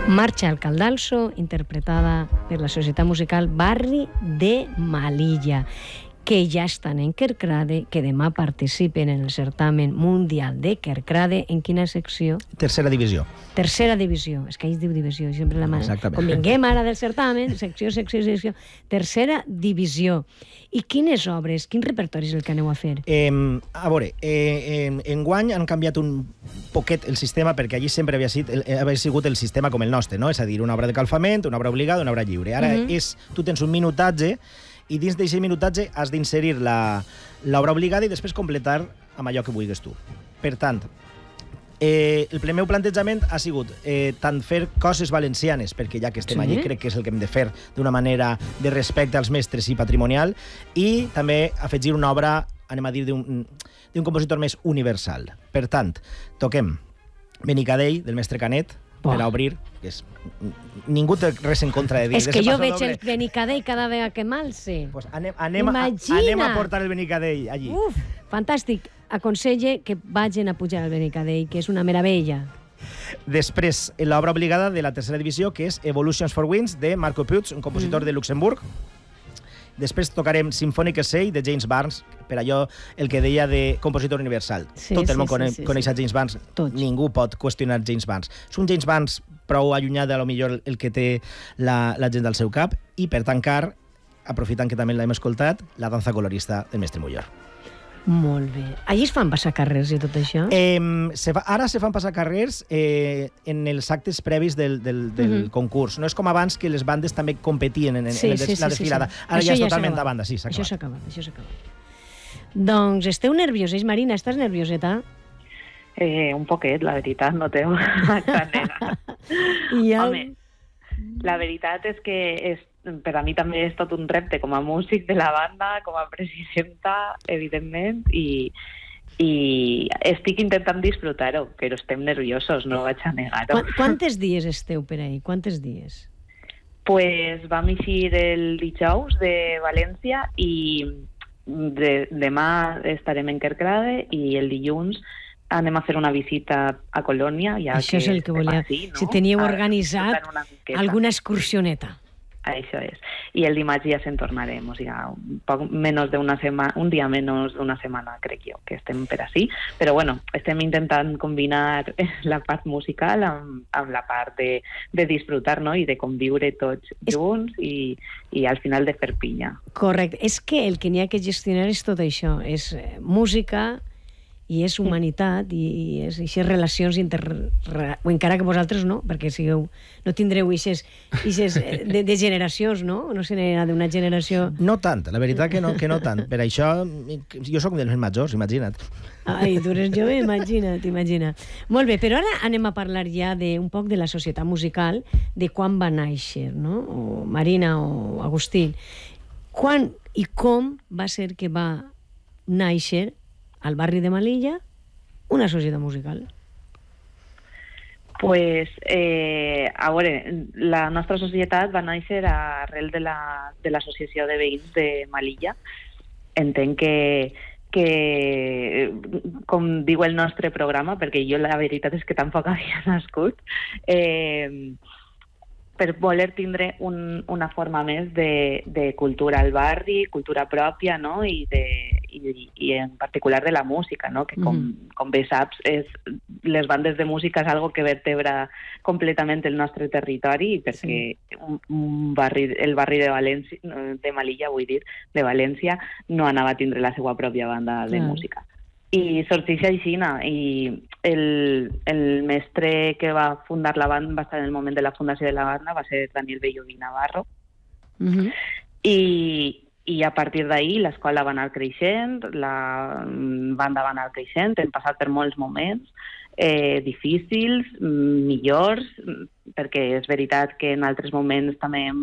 Marxa al Caldalso, interpretada per la Societat Musical Barri de Melilla, que ja estan en Kerkrade, que demà participen en el certamen mundial de Kerkrade. En quina secció? Tercera divisió. Tercera divisió. És que ell es diu divisió. Sempre la mà... Exactament. Com vinguem ara del certamen, secció. Tercera divisió. I quines obres, quin repertori és el que aneu a fer? A veure, enguany han canviat un poquet el sistema, perquè allí sempre havia sigut el sistema com el nostre, no? És a dir, una obra de calfament, una obra obligada, una obra lliure. Ara tu tens un minutatge i dins d'aquest minutatge has d'inserir l'obra obligada i després completar amb allò que vulguis tu. Per tant, el meu plantejament ha sigut tant fer coses valencianes, perquè ja que estem allí crec que és el que hem de fer d'una manera de respecte als mestres i patrimonial, i també afegir una obra, anem a dir, d'un compositor més universal. Per tant, toquem Benicadell, del mestre Canet, per a obrir, que és... Ningú té res en contra de dir. És que jo veig el Benicadell cada vegada que m'alce. Pues anem a portar el Benicadell allí. Uf, fantàstic. Aconselle que vagin a pujar al Benicadell, que és una meravella. Després, l'obra obligada de la tercera divisió, que és Evolutions for Winds, de Marco Puig, un compositor de Luxemburg. Després tocarem Symphonic Essay, de James Barnes, per allò el que deia de compositor universal. Tot el món coneix a James Barnes. Ningú pot qüestionar James Barnes. És un James Barnes prou allunyat de lo millor el que té la gent del seu cap. I per tancar, aprofitant que també l'hem escoltat, la danza colorista del mestre Muller. Molt bé. Allí es fan passar carrers i tot això? Ara se fan passar carrers en els actes previs del concurs. No és com abans, que les bandes també competien en la desfilada. Ara ja és totalment de banda, sí, s'ha acabat. Això s'ha acabat. Doncs esteu nervioses, Marina? Estàs nervioseta? Un poquet, la veritat, no té manera. Home, la veritat és que per a mi també és tot un repte com a músic de la banda, com a presidenta, evidentment, i estic intentant disfrutar-ho, però estem nerviosos, no vaig a negar-ho. Quantes dies esteu per ahí? Quantes dies? Pues vam eixir el dijous de València i demà estarem en Kerkrade i el dilluns anem a fer una visita a Colònia. Això és el que volia. Si teníeu organitzat alguna excursioneta. Això és. I el dimarts ja se'n tornarem, o sigui, un dia menys d'una setmana, crec jo, que estem per així. Però, bueno, estem intentant combinar la part musical amb la part de disfrutar, no?, i de conviure tots junts i al final de fer pinya. Correcte. És que el que n'hi ha que gestionar és tot això. És música i és humanitat i és relacions o encara que vosaltres no, perquè no tindreu eixes de generacions, no? No serà d'una generació... No tant, la veritat que no tant. Per això jo soc dels més majors, imagina't. Ai, tu eres jove, imagina't. Molt bé, però ara anem a parlar ja un poc de la societat musical, de quan va néixer, no? O Marina o Agustí. Quan i com va ser que va néixer al barri de Melilla una societat musical? Pues, a veure, la nostra societat va néixer arrel de l'associació de veïns de Melilla. Entenc que, com diu el nostre programa, perquè jo la veritat és que tampoc havia nascut, per voler tindre una forma més de cultura al barri, cultura pròpia, no?, i en particular de la música, no?, que com bé saps, les bandes de música és algo que vertebra completament el nostre territori, perquè el barri de València, de Melilla, vull dir, de València, no anava a tindre la seva pròpia banda de música. I sorgeix així, i el mestre que va fundar la banda, va estar en el moment de la fundació de la banda, va ser Daniel Belloví Navarro. I a partir d'ahir l'escola va anar creixent, la banda va anar creixent, hem passat per molts moments difícils, millors, perquè és veritat que en altres moments també hem